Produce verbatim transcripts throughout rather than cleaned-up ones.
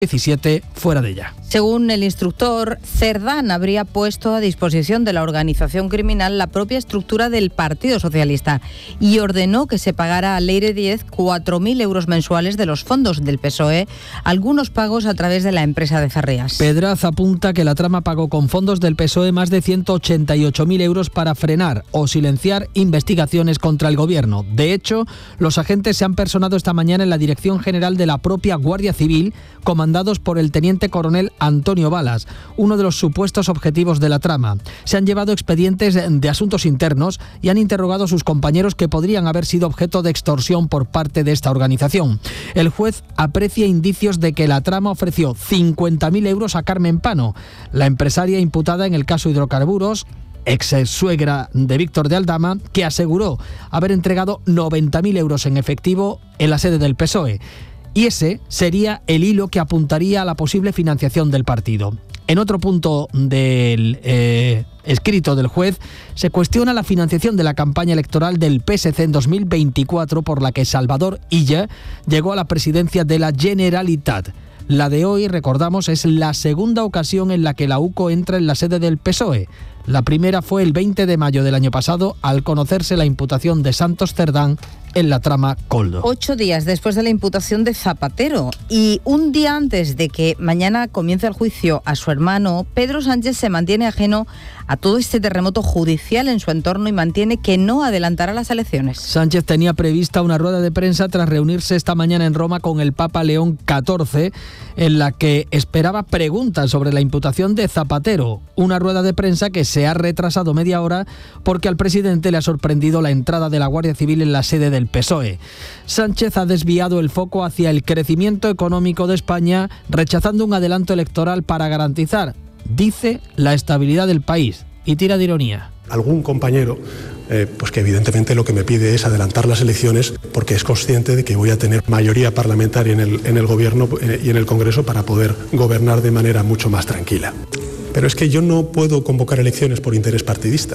diecisiete fuera de ella. Según el instructor, Cerdán habría puesto a disposición de la organización criminal la propia estructura del Partido Socialista y ordenó que se pagara a Leire Díez cuatro mil euros mensuales de los fondos del P S O E, algunos pagos a través de la empresa de Zarrías. Pedraz apunta que la trama pagó con fondos del P S O E más de ciento ochenta y ocho mil euros para frenar o silenciar investigaciones contra el gobierno. De hecho, los agentes se han personado esta mañana en la Dirección General de la propia Guardia Civil, comandados por el teniente coronel Antonio Balas, uno de los supuestos objetivos de la trama. Se han llevado expedientes de asuntos internos y han interrogado a sus compañeros que podrían haber sido objeto de extorsión por parte de esta organización. El juez aprecia indicios de que la trama ofreció cincuenta mil euros a Carmen Pano, la empresaria imputada en el caso Hidrocarburos, ex suegra de Víctor de Aldama, que aseguró haber entregado noventa mil euros en efectivo en la sede del P S O E. Y ese sería el hilo que apuntaría a la posible financiación del partido. En otro punto del eh, escrito del juez, se cuestiona la financiación de la campaña electoral del P S C en dos mil veinticuatro, por la que Salvador Illa llegó a la presidencia de la Generalitat. La de hoy, recordamos, es la segunda ocasión en la que la U C O entra en la sede del P S O E. La primera fue el veinte de mayo del año pasado, al conocerse la imputación de Santos Cerdán en la trama Coldo. Ocho días después de la imputación de Zapatero y un día antes de que mañana comience el juicio a su hermano, Pedro Sánchez se mantiene ajeno a todo este terremoto judicial en su entorno y mantiene que no adelantará las elecciones. Sánchez tenía prevista una rueda de prensa tras reunirse esta mañana en Roma con el Papa León catorce, en la que esperaba preguntas sobre la imputación de Zapatero. Una rueda de prensa que se ha retrasado media hora porque al presidente le ha sorprendido la entrada de la Guardia Civil en la sede del P S O E. Sánchez ha desviado el foco hacia el crecimiento económico de España, rechazando un adelanto electoral para garantizar, dice, la estabilidad del país, y tira de ironía. Algún compañero, eh, pues que evidentemente lo que me pide es adelantar las elecciones porque es consciente de que voy a tener mayoría parlamentaria en el, en el gobierno eh, y en el Congreso para poder gobernar de manera mucho más tranquila. Pero es que yo no puedo convocar elecciones por interés partidista.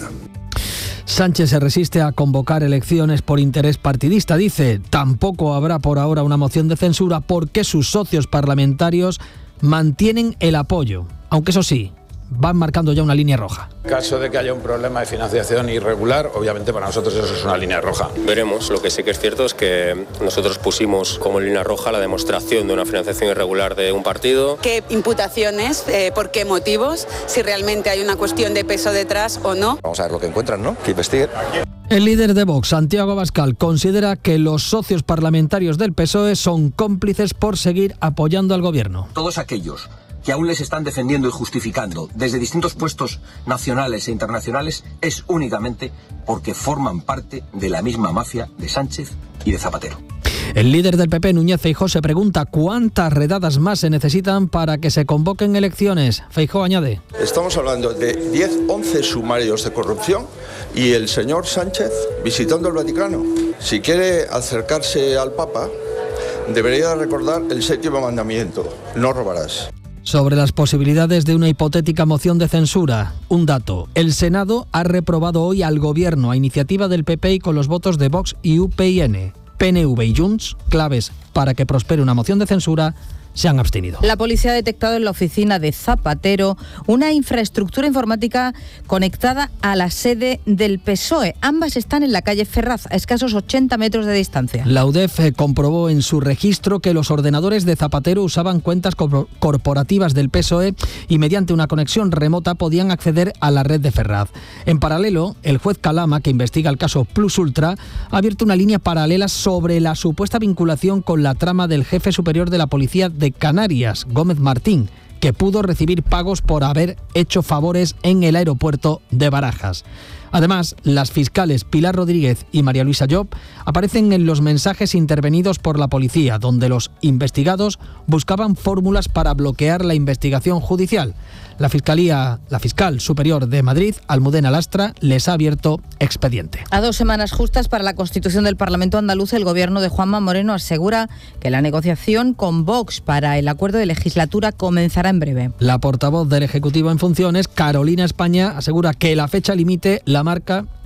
Sánchez se resiste a convocar elecciones por interés partidista. Dice, tampoco habrá por ahora una moción de censura porque sus socios parlamentarios mantienen el apoyo. Aunque eso sí, van marcando ya una línea roja. En caso de que haya un problema de financiación irregular, obviamente para nosotros eso es una línea roja. Veremos. Lo que sí que es cierto es que nosotros pusimos como línea roja la demostración de una financiación irregular de un partido. ¿Qué imputaciones? Eh, ¿Por qué motivos? Si realmente hay una cuestión de peso detrás o no. Vamos a ver lo que encuentran, ¿no? Que investiguen. El líder de Vox, Santiago Abascal, considera que los socios parlamentarios del P S O E son cómplices por seguir apoyando al gobierno. Todos aquellos que aún les están defendiendo y justificando desde distintos puestos nacionales e internacionales es únicamente porque forman parte de la misma mafia de Sánchez y de Zapatero. El líder del P P, Núñez Feijóo, se pregunta cuántas redadas más se necesitan para que se convoquen elecciones. Feijóo añade: estamos hablando de diez, once sumarios de corrupción y el señor Sánchez visitando el Vaticano. Si quiere acercarse al Papa, debería recordar el séptimo mandamiento: no robarás. Sobre las posibilidades de una hipotética moción de censura, un dato. El Senado ha reprobado hoy al Gobierno a iniciativa del P P y con los votos de Vox y U P N. P N V y Junts, claves para que prospere una moción de censura, se han abstenido. La policía ha detectado en la oficina de Zapatero una infraestructura informática conectada a la sede del P S O E. Ambas están en la calle Ferraz, a escasos ochenta metros de distancia. La U D E F comprobó en su registro que los ordenadores de Zapatero usaban cuentas corporativas del P S O E y mediante una conexión remota podían acceder a la red de Ferraz. En paralelo, el juez Calama, que investiga el caso Plus Ultra, ha abierto una línea paralela sobre la supuesta vinculación con la trama del jefe superior de la policía de Canarias, Gómez Martín, que pudo recibir pagos por haber hecho favores en el aeropuerto de Barajas. Además, las fiscales Pilar Rodríguez y María Luisa Llop aparecen en los mensajes intervenidos por la policía, donde los investigados buscaban fórmulas para bloquear la investigación judicial. La Fiscalía, la Fiscal Superior de Madrid, Almudena Lastra, les ha abierto expediente. A dos semanas justas para la constitución del Parlamento andaluz, el gobierno de Juanma Moreno asegura que la negociación con Vox para el acuerdo de legislatura comenzará en breve. La portavoz del Ejecutivo en funciones, Carolina España, asegura que la fecha límite la marca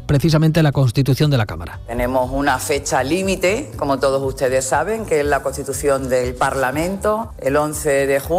precisamente la constitución de la Cámara. Tenemos una fecha límite, como todos ustedes saben, que es la constitución del Parlamento, el once de junio.